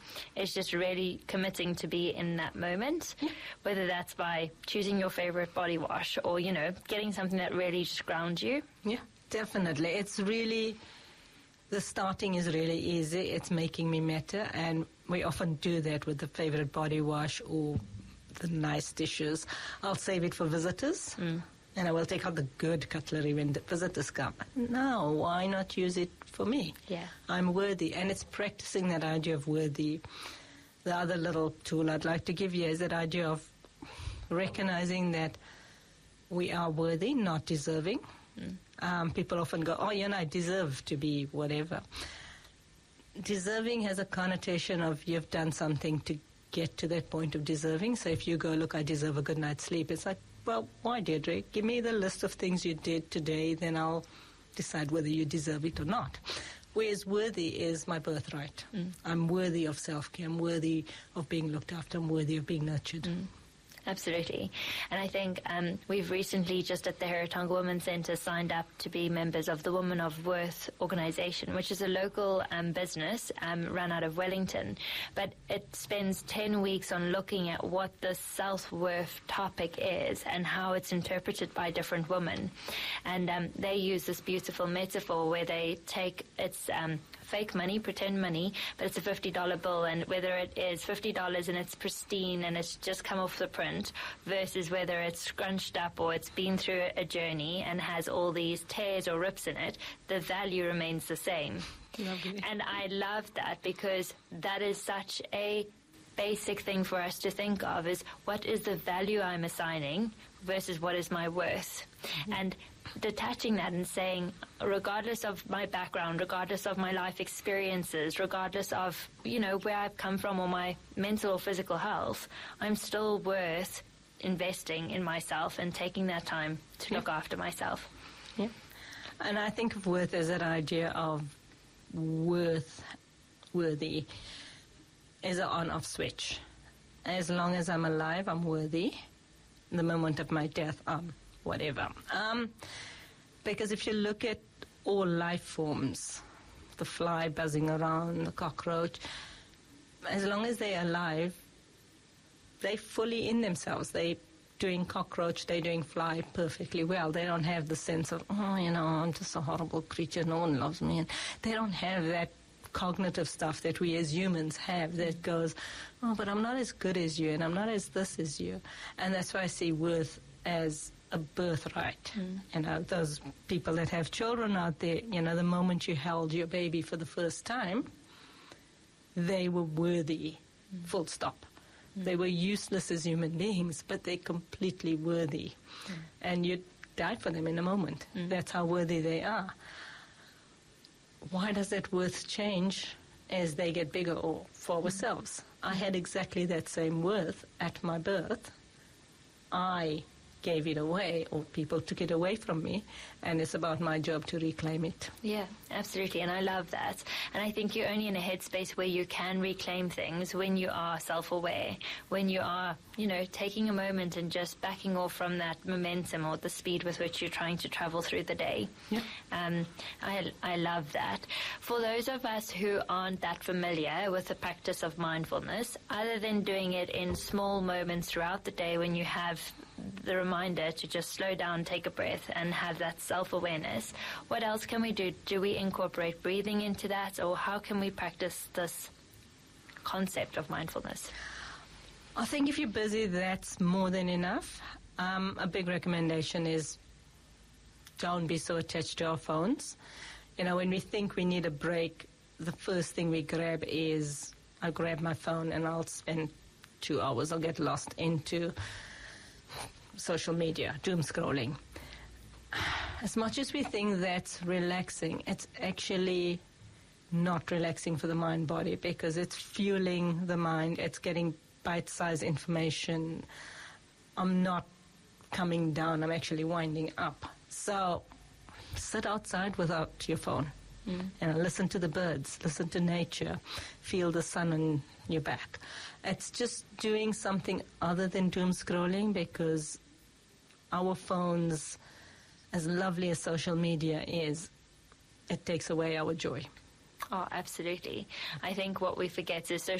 is just really committing to be in that moment, whether that's by choosing your favorite body wash or, getting something that really just grounds you. Yeah, definitely. It's really, the starting is really easy. It's making me better, and we often do that with the favorite body wash or the nice dishes. I'll save it for visitors. And I will take out the good cutlery when the visitors come. No, why not use it for me? Yeah. I'm worthy. And it's practicing that idea of worthy. The other little tool I'd like to give you is that idea of recognizing that we are worthy, not deserving. People often go, I deserve to be whatever. Deserving has a connotation of you've done something to get to that point of deserving. So if you go, look, I deserve a good night's sleep, it's like, well, why, Deirdre? Give me the list of things you did today, then I'll decide whether you deserve it or not. Whereas worthy is my birthright. I'm worthy of self-care. I'm worthy of being looked after. I'm worthy of being nurtured. Absolutely. And I think we've recently just at the Heritonga Women's Centre signed up to be members of the Women of Worth organisation, which is a local business run out of Wellington. But it spends 10 weeks on looking at what the self-worth topic is and how it's interpreted by different women. And they use this beautiful metaphor where they take its fake money, pretend money, but it's a $50 bill, and whether it is $50 and it's pristine and it's just come off the print versus whether it's scrunched up or it's been through a journey and has all these tears or rips in it, the value remains the same. Lovely. And I love that because that is such a basic thing for us to think of, is what is the value I'm assigning versus what is my worth. And detaching that and saying, regardless of my background, regardless of my life experiences, regardless of, where I've come from or my mental or physical health, I'm still worth investing in myself and taking that time to look after myself. Yeah. And I think of worth as that idea of worthy is an on-off switch. As long as I'm alive, I'm worthy. The moment of my death, whatever. Because if you look at all life forms, the fly buzzing around, the cockroach, as long as they're alive, they're fully in themselves. They're doing cockroach, they're doing fly perfectly well. They don't have the sense of, I'm just a horrible creature, no one loves me. And they don't have that cognitive stuff that we as humans have that goes, but I'm not as good as you and I'm not as this as you. And that's why I see worth as a birthright. Those people that have children out there, the moment you held your baby for the first time, they were worthy, full stop. They were useless as human beings, but they're completely worthy. And you died for them in a moment. That's how worthy they are. Why does that worth change as they get bigger or for ourselves? I had exactly that same worth at my birth. I gave it away, or people took it away from me, and it's about my job to reclaim it. Yeah, absolutely, and I love that. And I think you're only in a headspace where you can reclaim things when you are self-aware, when you are, taking a moment and just backing off from that momentum or the speed with which you're trying to travel through the day. Yeah. I love that. For those of us who aren't that familiar with the practice of mindfulness, other than doing it in small moments throughout the day when you have the reminder to just slow down, take a breath, and have that self-awareness, what else can we do? Do we incorporate breathing into that, or how can we practice this concept of mindfulness? I think if you're busy, that's more than enough. A big recommendation is don't be so attached to our phones. When we think we need a break, the first thing we grab is, I'll grab my phone and I'll spend 2 hours. I'll get lost into social media, doom scrolling. As much as we think that's relaxing, it's actually not relaxing for the mind-body, because it's fueling the mind. It's getting bite-sized information. I'm not coming down. I'm actually winding up. So sit outside without your phone and listen to the birds, listen to nature, feel the sun on your back. It's just doing something other than doom scrolling, because our phones, as lovely as social media is, it takes away our joy. Oh, absolutely. I think what we forget is social